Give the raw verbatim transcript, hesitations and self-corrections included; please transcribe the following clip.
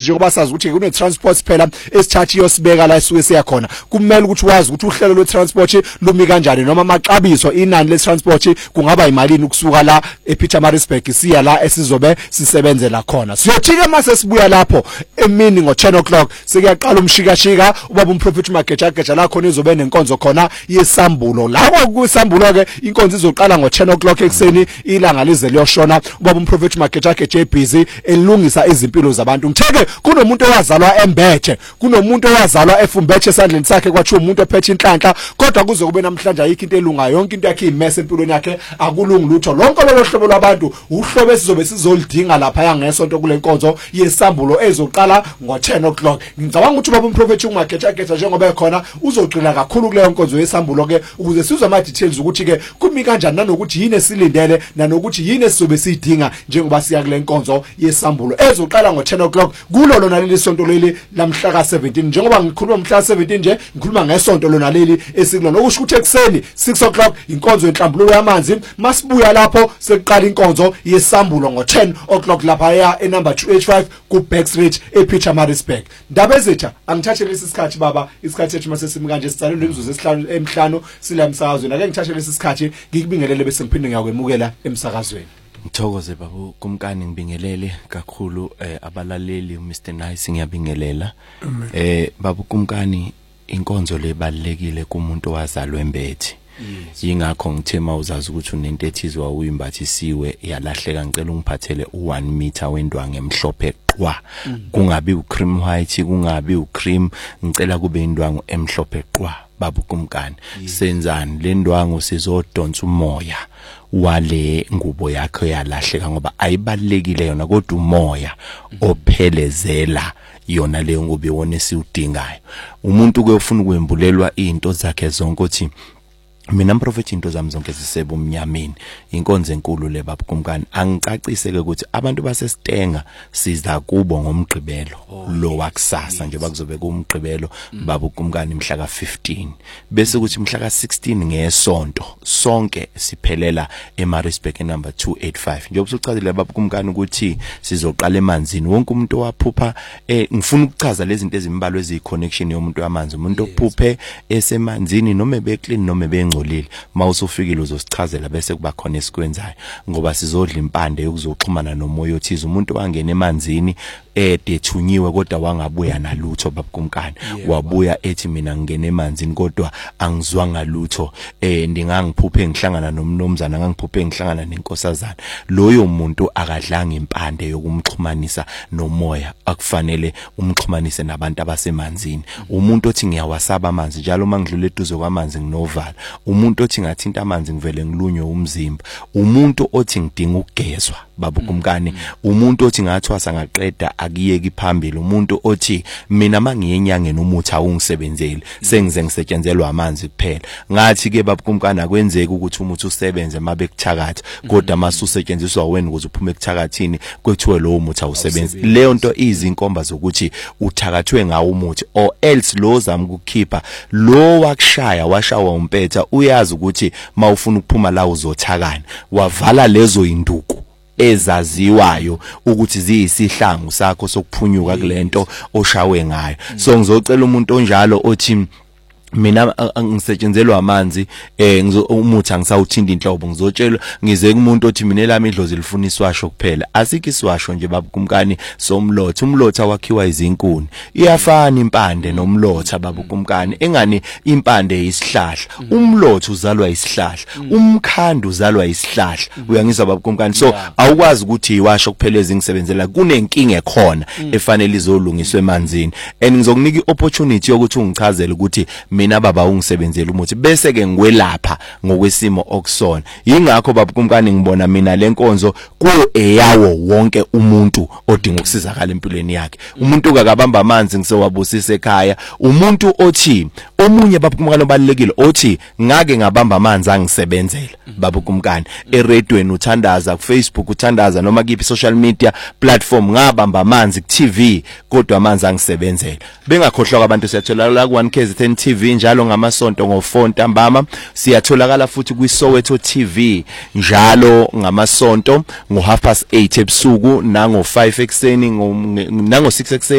njengoba sazi ukuthi kune transport phela esithatha iyosibeka la isuke siyakhona kumele ukuthi wazi ukuthi uhlelo lwe transport lumi kanjani noma amaxabiso inani le transport kungaba imalini ukusuka la ePietermaritzburg siya la esizobe sisebenzela khona. Siyothika mase sibuya lapho emini ngo ten o'clock sikuyaqala umshikashika ubaba umprofit Mageja Geja la khona izobe nenkonzo khona yesambulo. La kuyisambulo ke inkonzo izoqala ngo ten o'clock ekseni ilanga lize liyoshona ubaba umprofit Mageja Geja busy elungisa izimpilo zabantu. Ngitheke kunomuntu owazalwa eMbethe, kunomuntu owazalwa eFumbethe esandleni sakhe kwathiwa umuntu ophethe inhlanhla kodwa kuze kube namhlanje ayikho into elunga yonke into yakhe imess empilweni yakhe akulungi lutho. Lonke lolo hlobo labantu uhlobo esizobe sizolidinga lapha yangesonto kule nkonzo yesambulo ezoqala ngo ten o'clock. Ngicabanga ukuthi ubaba umprofit uMageja Geja njengoba ekhona uzogcina kakhulu kule nkonzo yesambulo ke ukuze sizwe ama details ukuthi ke kumi kanjani nanokuthi yini esilindele nanokuthi yini esizobe sidinga njengoba siya kule nkonzo yesambulo ezoqala ngo ten o'clock kulo lona leli sonto leli lamhla ka seventeen. Njengoba ngikhuluma mhla seventeen nje ngikhuluma ngesonto lona leli esikulona okusho ukuthi ekseni six o'clock inkonzo yenhlambulo yamanzi masibuya lapho sekuqala inkonzo yesambulo ngo ten o'clock lapha ya enumber two H five ku Backstreet ePietermaritzburg. Ndaba ezitha angithathe lesi sikhathi baba isikhathi ethu mase simi kanje sicalele imizuzu esihlanu emhlanu sila emsakazweni ake ngithathe lesi sikhathi ngikubingelele bese ngiphinde ngiyakwemukela emsakazweni. Ngithokoze babu kumkani ngibingelele kakhulu eh, abalaleli uMr Nice ngiyabingelela. Eh babu kumkani inkonzo lebalekile kumuntu owazalwa eMbethe. Yes. Yingakho ngithema uzazi ukuthi unento ethizwa uyimbathisiwe yalahleka ngicela ungiphathele u one meter wendwangu emhlophe qwa. Mm. Kungabi u cream white kungabi u cream ngicela kube indwangu emhlophe qwa babu kumkani. Yes. Senzani le ndwangu sizodonsa umoya wale ngubo yakho yalahleka ngoba ayibalekile yona kodwa umoya ophelezela yona le ngubo yona siudingayo. Umuntu kuyofuna ukwembulelwa into zakhe zonke uthi mina mprofeti into zami zonke zisebe umnyameni inkonzo enkulu le baba kumkani angicacise ke ukuthi abantu baseStenga siza kubo ngomgqibelo oh, lo wakusasa nje bakuzobe kumgqibelo mm. baba kumkani mhla ka fifteen bese ukuthi mhla ka sixteen ngesonto sonke siphelela eMaritzburg number two eighty-five nje ubusuchazile baba kumkani ukuthi sizoqala emanzini wonke umuntu owaphupha eh ngifuna ukuchaza lezi zinto ezimbalwa ezi connection yomuntu wamanzi umuntu ophuphe esemanzini noma beclean noma be mawusufikile uzosichazela bese kuba khona esikwenzayo ngoba sizodla impande yokuzoxhumana nomoya othiza umuntu wangena emanzini edethunyiwe kodwa wangabuya nalutho babukumkani yeah, wabuya ethi mina ngene emanzini kodwa angizwanga lutho eh ndingangiphuphe ngihlangana nomnomzana ngangiphuphe ngihlangana nenkosazana loyo muntu akadlanga impande yokumxhumanisa nomoya akufanele umxhumanise nabantu abasemanzini umuntu othi ngiyawasaba amanzi njalo mangidlule eduze kwamanzi nginovala umuntu othi ngathinta amanzi ngivele ngilunywe umzimba umuntu othi ngidinga ukugezwa babukumkani umuntu othi ngathwasa ngaqeda akiyeki phambili umuntu othi mina mangiyenyangeni umuthi awungisebenzeli sengize ngisetshenzelwa amanzi kuphela ngathi ke babukumkani akwenzeki ukuthi umuthi usebenze mabe kuthakatha kodwa masusetshenziswa wena ukuze uphume kuthakathini kwethiwe lo muthi awusebenzi leyo nto izinkomba zokuthi uthakathwe ngawo umuthi or else lo zama ukukhipha lo wakushaya washawa umpetha uyazi ukuthi mawufuna ukuphuma la uzothakana wavala lezo induku ezaziwayo ukuthi ziyisihlangu sakho sokuphunyuka kulento oshawe ngayo so ngizocela umuntu onjalo othi mina ngisetshenzelwa amanzi eh umuthi angisawuthinda inhlobo ngizotshela ngize kumuntu othi mina elami idlozi lifuna iswasho kuphela asikho iswasho nje babukumkani somlotha umlotha wakhiwa izinkuni iyafana impande nomlotha babukumkani engani impande isihlahla umlotha uzalwa isihlahla umkhandi uzalwa isihlahla uyangizwa babukumkani so awukwazi ukuthi iwasho kuphela ezingisebenzela kunenkinga ekhona efanele izolungiswa emanzini and ngizokunika iopportunity yokuthi ungichazele ukuthi mina baba ungisebenzela umuthi bese ke ngiwelapha ngokwesimo okusona yingakho babukumkani ngibona mina lenkonzo kuyo eyawo wonke umuntu odinga ukusizakala empilweni yakhe umuntu akabamba amanzi ngisewabusisa ekhaya umuntu othi omunye babukumkani obalekile othi ngake ngabamba amanzi angisebenzela babukumkani eradweni uthandaza ku Facebook uthandaza noma kiphi social media platform ngabamba amanzi ku T V kodwa amanzi angisebenzela bengakhohlwa abantu siyathola ku one K Z N T V njalo ngamasonto ngo four ntambama siyatholakala futhi kwi Soweto T V njalo ngamasonto ngo half past eight ebusuku nango five ekseni nango six ekseni